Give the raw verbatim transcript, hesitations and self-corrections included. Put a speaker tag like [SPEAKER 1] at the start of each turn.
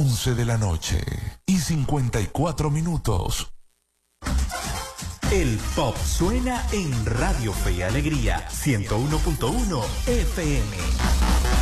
[SPEAKER 1] once de la noche y cincuenta y cuatro minutos.
[SPEAKER 2] El pop suena en Radio Fe y Alegría ciento uno punto uno F M.